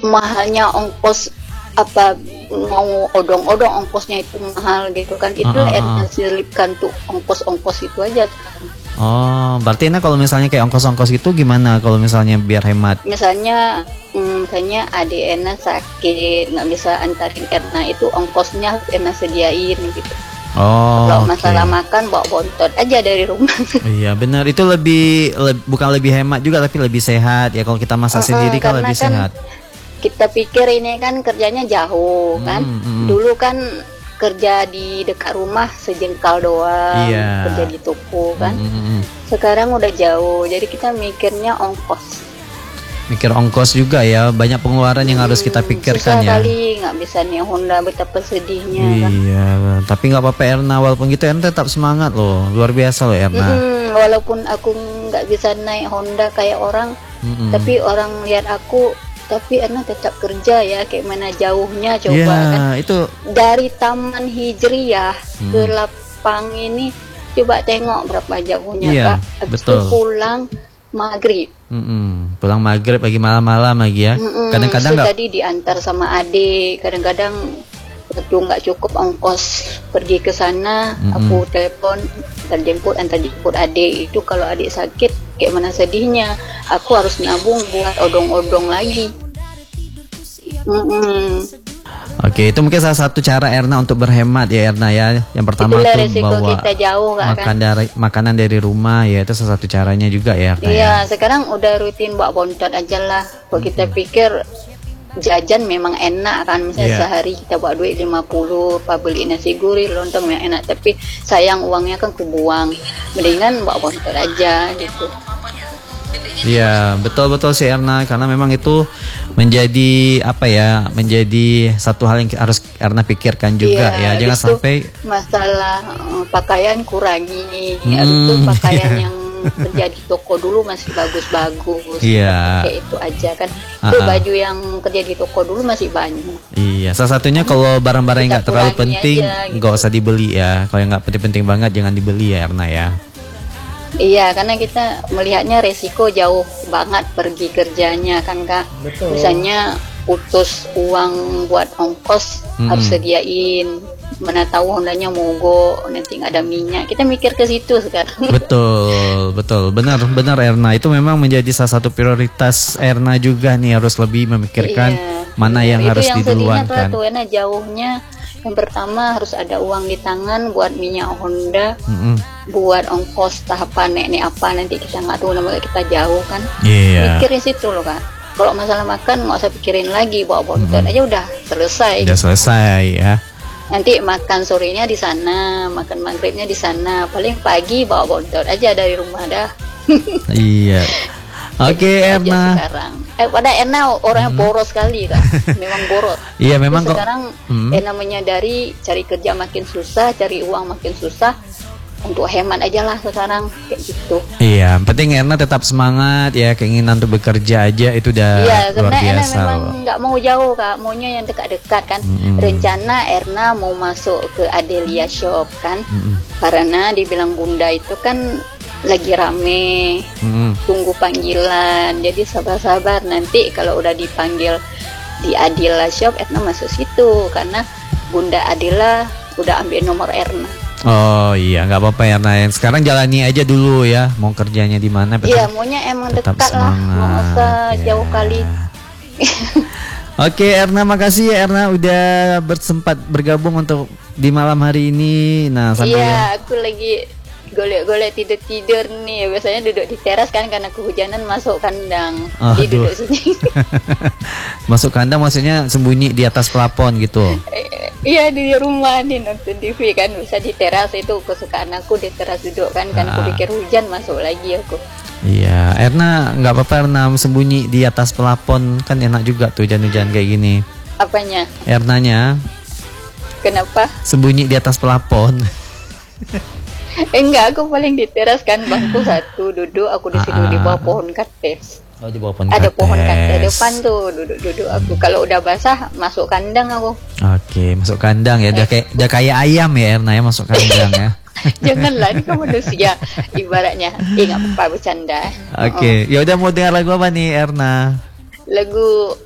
mahalnya ongkos apa mau odong-odong ongkosnya itu mahal gitu kan, itu Erna selipkan tuh ongkos-ongkos itu aja. Oh, berarti Erna kalau misalnya kayak ongkos-ongkos itu gimana kalau misalnya biar hemat? Misalnya adik Erna sakit nggak bisa antarin Erna, itu ongkosnya Erna sediain gitu. Oh, kalau masalah makan bawa bontot aja dari rumah. Iya benar, itu bukan lebih hemat juga tapi lebih sehat ya, kalau kita masak sendiri kan lebih sehat. Kita pikir ini kan kerjanya jauh kan. Dulu kan kerja di dekat rumah sejengkal doang, kerja di toko kan. Sekarang udah jauh, jadi kita mikirnya ongkos. Mikir ongkos juga ya, banyak pengeluaran yang harus kita pikirkan. Susah kali, nggak bisa nih Honda, betapa sedihnya kan. Iya, tapi nggak apa-apa Erna, walaupun gitu Erna tetap semangat loh, luar biasa loh Erna. Walaupun aku nggak bisa naik Honda kayak orang, tapi orang lihat aku, tapi Erna tetap kerja ya, kayak mana jauhnya coba kan. Itu dari Taman Hijriyah ke lapang ini, coba tengok berapa jauhnya Kak. Habis itu pulang maghrib. Pulang maghrib pagi malam-malam lagi ya. Kadang-kadang tadi diantar sama adik, kadang-kadang waktu nggak cukup ongkos pergi ke sana, aku telepon antar jemput adik. Itu kalau adik sakit kayak mana sedihnya, aku harus nabung buat odong-odong lagi. Oke, itu mungkin salah satu cara Erna untuk berhemat ya Erna ya. Yang pertama tuh bawa kita jauh, makanan dari rumah ya, itu salah satu caranya juga ya Erna. Iya, sekarang udah rutin bawa bontot aja lah. Kalau kita pikir jajan memang enak kan, misalnya sehari kita bawa duit 50, beli nasi gurih, lontong yang enak, tapi sayang uangnya kan kebuang. Mendingan bawa bontot aja gitu. Iya, betul-betul sih Erna, karena memang itu menjadi menjadi satu hal yang harus Erna pikirkan juga ya. Jangan sampai masalah pakaian kurangi. Itu pakaian yang kerja di toko dulu masih bagus-bagus. Kayak itu aja kan. Itu baju yang kerja di toko dulu masih banyak. Iya, salah satunya kalau barang-barang yang nggak terlalu penting nggak usah dibeli ya. Kalau yang nggak penting-penting banget jangan dibeli ya Erna ya. Iya, karena kita melihatnya resiko jauh banget pergi kerjanya kan Kak. Betul. Misalnya putus uang buat ongkos harus sediain. Mana tahu Hondanya mogok, nanti nggak ada minyak. Kita mikir ke situ sekarang. Betul, benar Erna. Itu memang menjadi salah satu prioritas Erna juga nih, harus lebih memikirkan mana yang harus diduluankan. Itu yang jauhnya. Yang pertama harus ada uang di tangan buat minyak Honda, buat ongkos tahapan nek apa nanti kita nggak tahu, namanya kita jauh kan. Mikirin situ loh Kak. Kalau masalah makan nggak usah pikirin lagi, bawa bontot aja udah selesai. Udah selesai ya. Nanti makan sorenya di sana, makan maghribnya di sana. Paling pagi bawa bontot aja dari rumah dah. Iya. Oke Erna. Pada Erna orangnya boros sekali kan, memang boros. Iya memang kok. Sekarang Erna menyadari cari kerja makin susah, cari uang makin susah. Untuk hemat aja lah sekarang kayak gitu. Iya, penting Erna tetap semangat ya, keinginan untuk bekerja aja itu udah luar biasa. Erna memang nggak mau jauh Kak, maunya yang dekat-dekat kan. Rencana Erna mau masuk ke Adelia Shop kan, karena dibilang Bunda itu kan lagi rame, tunggu panggilan. Jadi sabar-sabar, nanti kalau udah dipanggil di Adila Shop Erna masuk situ, karena Bunda Adila udah ambil nomor Erna. Oh iya, nggak apa-apa Erna, yang sekarang jalani aja dulu ya, mau kerjanya di mana. Iya, maunya emang dekat lah, nggak usah jauh kali. Oke Erna, makasih ya Erna udah bersempat bergabung untuk di malam hari ini. Nah, iya, aku lagi golek-golek tidur nih. Biasanya duduk di teras kan, karena kehujanan masuk kandang. Duduk sini. Masuk kandang maksudnya sembunyi di atas plafon gitu. Iya, di rumah nih nonton TV kan, bisa di teras. Itu kesukaan aku, di teras duduk kan, aku pikir hujan masuk lagi aku. Iya, Erna nggak apa-apa Erna sembunyi di atas plafon, kan enak juga tuh hujan-hujan kayak gini. Apanya? Ernanya. Kenapa? Sembunyi di atas plafon. Enggak, aku paling di teras kan, bangku satu duduk, aku di situ di bawah pohon kates. Oh, di bawah pohon ada kates. Pohon kates depan tuh, duduk aku. Kalau udah basah masuk kandang aku. Oke, masuk kandang ya. Udah kayak ayam ya Erna ya, masuk kandang ya. Janganlah, ini kan manusia ibaratnya. Nggak apa-apa, bercanda. Oke, ya udah, mau dengar lagu apa nih Erna? Lagu